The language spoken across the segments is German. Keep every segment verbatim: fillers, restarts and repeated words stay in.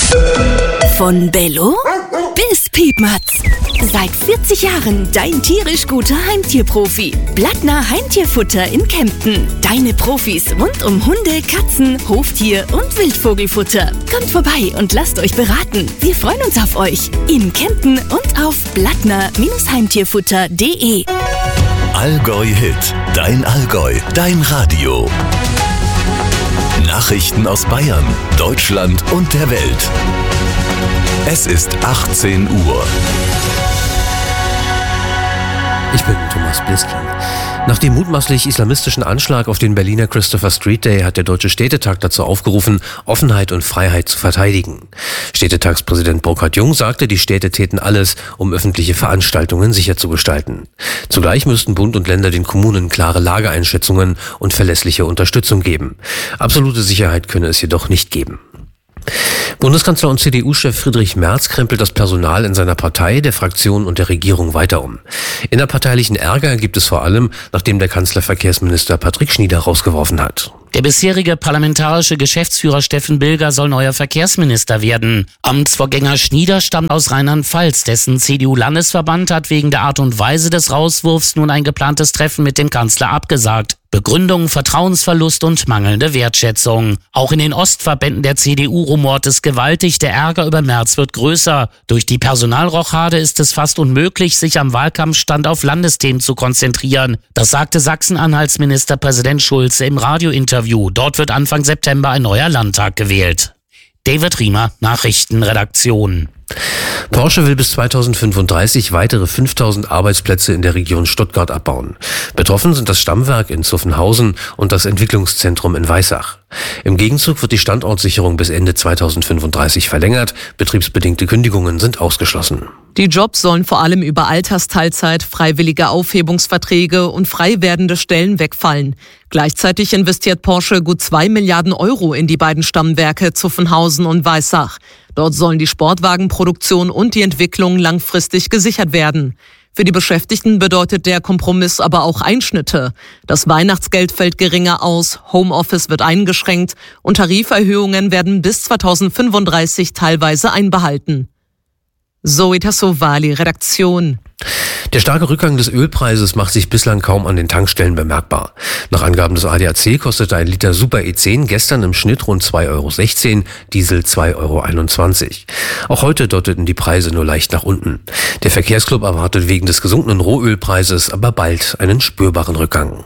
Von Bello bis Piepmatz. Seit vierzig Jahren dein tierisch guter Heimtierprofi. Blattner Heimtierfutter in Kempten. Deine Profis rund um Hunde, Katzen, Hoftier und Wildvogelfutter. Kommt vorbei und lasst euch beraten. Wir freuen uns auf euch. In Kempten und auf blattner Heimtierfutter punkt de. Allgäu Hit. Dein Allgäu. Dein Radio. Nachrichten aus Bayern, Deutschland und der Welt. Es ist achtzehn Uhr. Ich bin Thomas Bliskin. Nach dem mutmaßlich islamistischen Anschlag auf den Berliner Christopher Street Day hat der Deutsche Städtetag dazu aufgerufen, Offenheit und Freiheit zu verteidigen. Städtetagspräsident Burkhard Jung sagte, die Städte täten alles, um öffentliche Veranstaltungen sicher zu gestalten. Zugleich müssten Bund und Länder den Kommunen klare Lageeinschätzungen und verlässliche Unterstützung geben. Absolute Sicherheit könne es jedoch nicht geben. Bundeskanzler und C D U-Chef Friedrich Merz krempelt das Personal in seiner Partei, der Fraktion und der Regierung weiter um. Innerparteilichen Ärger gibt es vor allem, nachdem der Kanzler Verkehrsminister Patrick Schnieder rausgeworfen hat. Der bisherige parlamentarische Geschäftsführer Steffen Bilger soll neuer Verkehrsminister werden. Amtsvorgänger Schnieder stammt aus Rheinland-Pfalz. Dessen C D U-Landesverband hat wegen der Art und Weise des Rauswurfs nun ein geplantes Treffen mit dem Kanzler abgesagt. Begründung, Vertrauensverlust und mangelnde Wertschätzung. Auch in den Ostverbänden der C D U rumort es gewaltig. Der Ärger über Merz wird größer. Durch die Personalrochade ist es fast unmöglich, sich am Wahlkampfstand auf Landesthemen zu konzentrieren. Das sagte Sachsen-Anhalts Ministerpräsident Schulze im Radiointerview. Dort wird Anfang September ein neuer Landtag gewählt. David Riemer, Nachrichtenredaktion. Porsche will bis zweitausendfünfunddreißig weitere fünftausend Arbeitsplätze in der Region Stuttgart abbauen. Betroffen sind das Stammwerk in Zuffenhausen und das Entwicklungszentrum in Weissach. Im Gegenzug wird die Standortsicherung bis Ende zweitausendfünfunddreißig verlängert. Betriebsbedingte Kündigungen sind ausgeschlossen. Die Jobs sollen vor allem über Altersteilzeit, freiwillige Aufhebungsverträge und frei werdende Stellen wegfallen. Gleichzeitig investiert Porsche gut zwei Milliarden Euro in die beiden Stammwerke Zuffenhausen und Weissach. Dort sollen die Sportwagenproduktion und die Entwicklung langfristig gesichert werden. Für die Beschäftigten bedeutet der Kompromiss aber auch Einschnitte. Das Weihnachtsgeld fällt geringer aus, Homeoffice wird eingeschränkt und Tariferhöhungen werden bis zweitausendfünfunddreißig teilweise einbehalten. Zoe Tassovali, Redaktion. Der starke Rückgang des Ölpreises macht sich bislang kaum an den Tankstellen bemerkbar. Nach Angaben des A D A C kostete ein Liter Super E zehn gestern im Schnitt rund zwei Euro sechzehn, Diesel zwei Euro einundzwanzig. Auch heute deuteten die Preise nur leicht nach unten. Der Verkehrsclub erwartet wegen des gesunkenen Rohölpreises aber bald einen spürbaren Rückgang.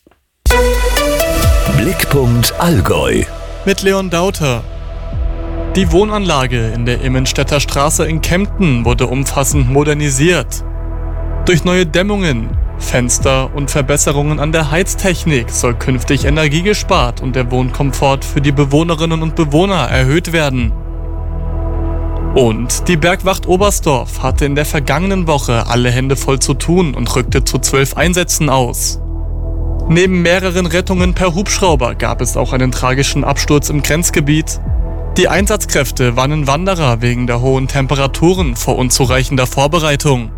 Blickpunkt Allgäu. Mit Leon Dauter. Die Wohnanlage in der Immenstädter Straße in Kempten wurde umfassend modernisiert. Durch neue Dämmungen, Fenster und Verbesserungen an der Heiztechnik soll künftig Energie gespart und der Wohnkomfort für die Bewohnerinnen und Bewohner erhöht werden. Und die Bergwacht Oberstdorf hatte in der vergangenen Woche alle Hände voll zu tun und rückte zu zwölf Einsätzen aus. Neben mehreren Rettungen per Hubschrauber gab es auch einen tragischen Absturz im Grenzgebiet. Die Einsatzkräfte warnen Wanderer wegen der hohen Temperaturen vor unzureichender Vorbereitung.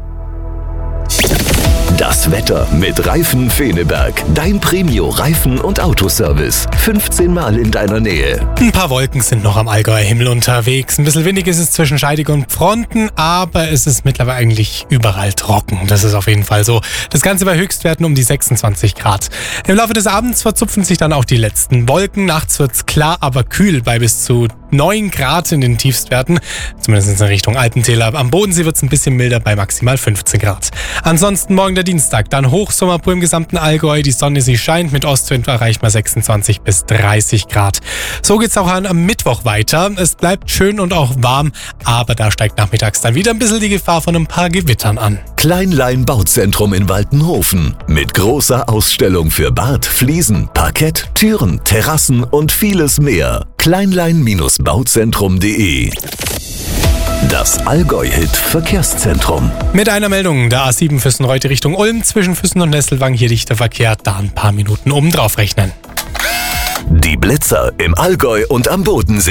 Das Wetter mit Reifen Feneberg. Dein Premio Reifen- und Autoservice. fünfzehn Mal in deiner Nähe. Ein paar Wolken sind noch am Allgäuer Himmel unterwegs. Ein bisschen windig ist es zwischen Scheidegg und Fronten, aber es ist mittlerweile eigentlich überall trocken. Das ist auf jeden Fall so. Das Ganze bei Höchstwerten um die sechsundzwanzig Grad. Im Laufe des Abends verzupfen sich dann auch die letzten Wolken. Nachts wird's klar, aber kühl bei bis zu neun Grad in den Tiefstwerten. Zumindest in Richtung Alpentäler. Am Bodensee wird's ein bisschen milder bei maximal fünfzehn Grad. Ansonsten morgen der Dienstag, dann Hochsommerpur im gesamten Allgäu. Die Sonne, sie scheint, mit Ostwind erreicht man sechsundzwanzig bis dreißig Grad. So geht's auch am Mittwoch weiter. Es bleibt schön und auch warm, aber da steigt nachmittags dann wieder ein bisschen die Gefahr von ein paar Gewittern an. Kleinlein Bauzentrum in Waltenhofen. Mit großer Ausstellung für Bad, Fliesen, Parkett, Türen, Terrassen und vieles mehr. Kleinlein Bauzentrum punkt de. Das Allgäu-Hit Verkehrszentrum. Mit einer Meldung, der A sieben Füssen-Reute Richtung Ulm, zwischen Füssen und Nesselwang hier dichter Verkehr, da ein paar Minuten oben drauf rechnen. Die Blitzer im Allgäu und am Bodensee.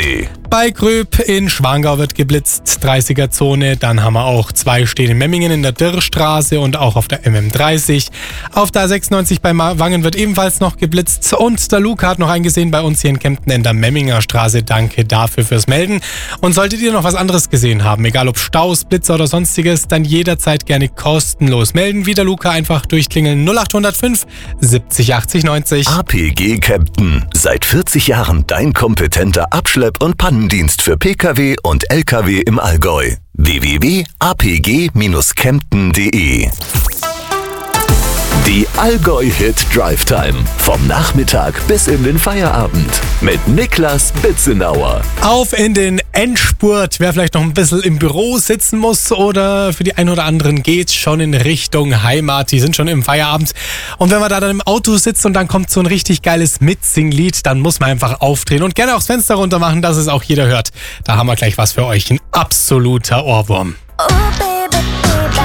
Bei Gröb in Schwangau wird geblitzt, dreißiger-Zone. Dann haben wir auch zwei stehen in Memmingen in der Dürrstraße und auch auf der M M dreißig. Auf der A sechsundneunzig bei Wangen wird ebenfalls noch geblitzt. Und der Luca hat noch eingesehen bei uns hier in Kempten in der Memminger Straße. Danke dafür fürs Melden. Und solltet ihr noch was anderes gesehen haben, egal ob Staus, Blitzer oder sonstiges, dann jederzeit gerne kostenlos melden. Wie der Luca einfach durchklingeln null acht null fünf siebzig achtzig neunzig. A P G Kempten. Seit vierzig Jahren dein kompetenter Abschlepp- und Pannendienst für Pkw und Lkw im Allgäu. w w w punkt a p g dash kempten punkt d e. Die Allgäu-Hit Drive Time. Vom Nachmittag bis in den Feierabend. Mit Niklas Bitzenauer. Auf in den Endspurt. Wer vielleicht noch ein bisschen im Büro sitzen muss oder für die einen oder anderen geht's schon in Richtung Heimat. Die sind schon im Feierabend. Und wenn man da dann im Auto sitzt und dann kommt so ein richtig geiles Mitsinglied, dann muss man einfach aufdrehen und gerne auch das Fenster runter machen, dass es auch jeder hört. Da haben wir gleich was für euch. Ein absoluter Ohrwurm. Oh, baby, baby.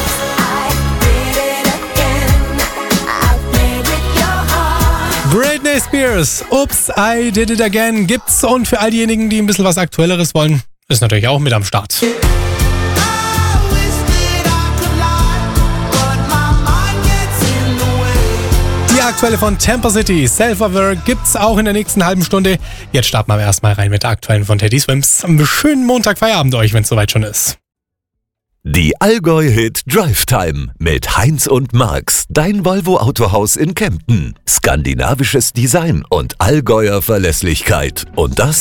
Britney Spears, Oops, I Did It Again gibt's und für all diejenigen, die ein bisschen was Aktuelleres wollen, ist natürlich auch mit am Start. Die aktuelle von Tampa City, Self-Aware, gibt's auch in der nächsten halben Stunde. Jetzt starten wir erstmal rein mit der aktuellen von Teddy Swims. Einen schönen Montag-Feierabend euch, wenn es soweit schon ist. Die Allgäu-Hit Drive Time mit Heinz und Max, dein Volvo-Autohaus in Kempten. Skandinavisches Design und Allgäuer Verlässlichkeit. Und das